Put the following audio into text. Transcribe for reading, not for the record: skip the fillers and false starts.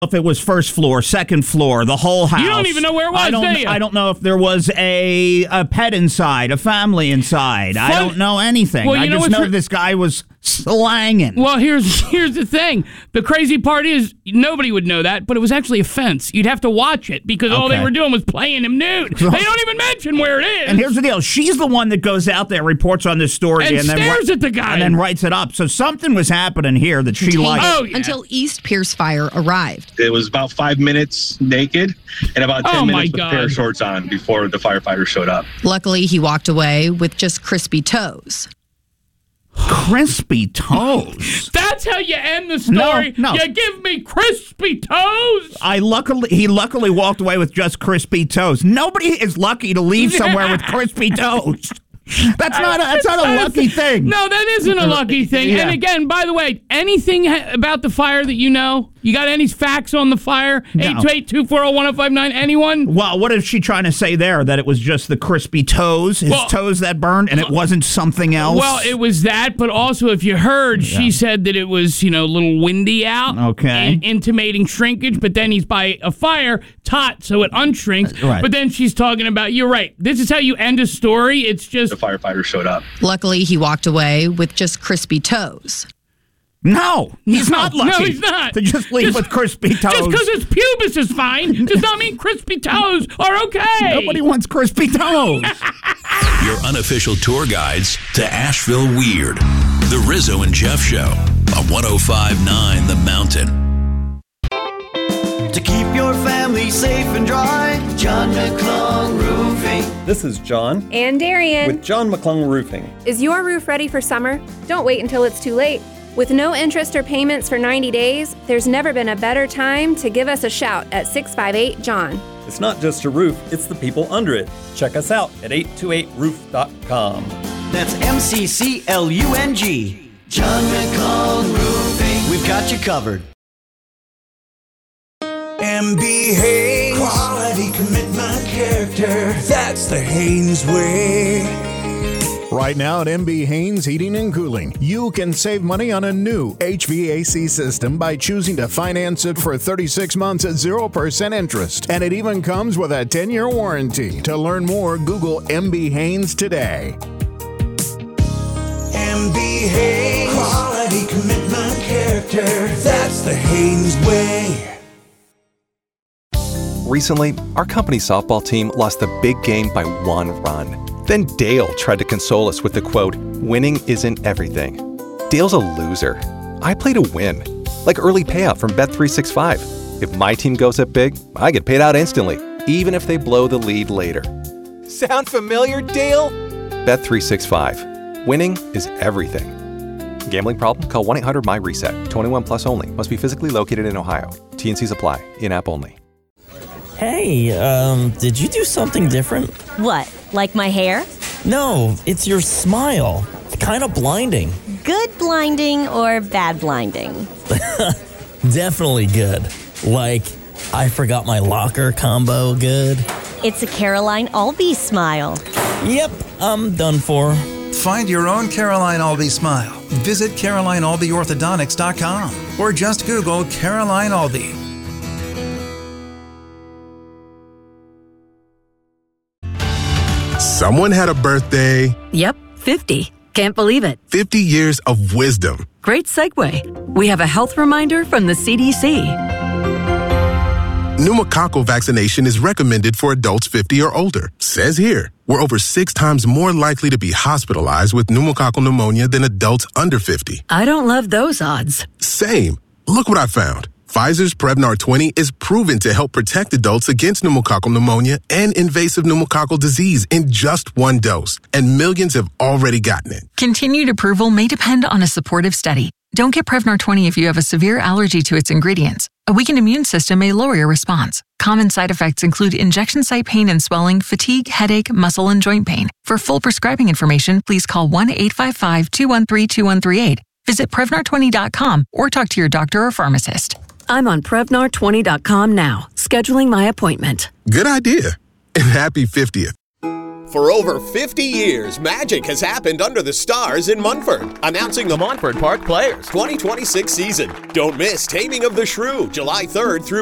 if it was first floor, second floor, the whole house. You don't even know where it was, do you? I don't know if there was a pet inside, a family inside. I don't know anything. Well, I just know this guy was slanging. Well, here's the thing. The crazy part is nobody would know that, but it was actually a fence. You'd have to watch it because all they were doing was playing him nude. They don't even mention where it is. And here's the deal. She's the one that goes out there, reports on this story, and stares at the guy. And then writes it up. So something was happening here that she liked. Until East Pierce Fire arrived. It was about 5 minutes naked and about 10 minutes with a pair of shorts on before the firefighters showed up. Luckily, he walked away with just crispy toes. Crispy toes? That's how you end the story? No. You give me crispy toes? He luckily walked away with just crispy toes. Nobody is lucky to leave somewhere with crispy toes. That's not a lucky thing. No, that isn't a lucky thing. Yeah. And again, by the way, anything about the fire that you know? You got any facts on the fire? No. 828-240-1059, anyone? Well, what is she trying to say there? That it was just the crispy toes, his toes that burned, and it wasn't something else? Well, it was that, but also if you heard, she said that it was, a little windy out. Okay. Intimating shrinkage, but then he's by a fire, taut, so it unshrinks. Right. But then she's talking about, you're right, this is how you end a story. It's just... The firefighters showed up. Luckily, he walked away with just crispy toes. No, he's not lucky. No, he's not. To just leave with crispy toes. Just because his pubis is fine does not mean crispy toes are okay. Nobody wants crispy toes. Your unofficial tour guides to Asheville Weird. The Rizzo and Jeff Show on 105.9 The Mountain. To keep your family safe and dry, John McClung Roofing. This is John. And Darian. With John McClung Roofing. Is your roof ready for summer? Don't wait until it's too late. With no interest or payments for 90 days, there's never been a better time to give us a shout at 658-JOHN. It's not just a roof, it's the people under it. Check us out at 828roof.com. That's MCCLUNG. John McClung Roofing. We've got you covered. MB Haynes. Quality, commitment, character. That's the Haynes way. Right now at MB Haynes Heating and Cooling, you can save money on a new HVAC system by choosing to finance it for 36 months at 0% interest. And it even comes with a 10-year warranty. To learn more, Google MB Haynes today. MB Haynes. Quality, commitment, character. That's the Haynes way. Recently, our company's softball team lost the big game by 1 run. Then Dale tried to console us with the quote, "Winning isn't everything." Dale's a loser. I play to win. Like early payout from Bet365. If my team goes up big, I get paid out instantly, even if they blow the lead later. Sound familiar, Dale? Bet365. Winning is everything. Gambling problem? Call 1-800-MY-RESET. 21 plus only. Must be physically located in Ohio. T&Cs apply. In-app only. Hey, did you do something different? What, like my hair? No, it's your smile. It's kind of blinding. Good blinding or bad blinding? Definitely good. Like, I forgot my locker combo good. It's a Caroline Albee smile. Yep, I'm done for. Find your own Caroline Albee smile. Visit CarolineAlbeeOrthodontics.com or just Google Caroline Albee. Someone had a birthday. Yep, 50. Can't believe it. 50 years of wisdom. Great segue. We have a health reminder from the CDC. Pneumococcal vaccination is recommended for adults 50 or older. Says here, we're over 6 times more likely to be hospitalized with pneumococcal pneumonia than adults under 50. I don't love those odds. Same. Look what I found. Pfizer's Prevnar 20 is proven to help protect adults against pneumococcal pneumonia and invasive pneumococcal disease in just 1 dose, and millions have already gotten it. Continued approval may depend on a supportive study. Don't get Prevnar 20 if you have a severe allergy to its ingredients. A weakened immune system may lower your response. Common side effects include injection site pain and swelling, fatigue, headache, muscle, and joint pain. For full prescribing information, please call 1-855-213-2138. Visit Prevnar20.com or talk to your doctor or pharmacist. I'm on Prevnar20.com now, scheduling my appointment. Good idea. And happy 50th. For over 50 years, magic has happened under the stars in Munford. Announcing the Montford Park Players 2026 season. Don't miss Taming of the Shrew, July 3rd through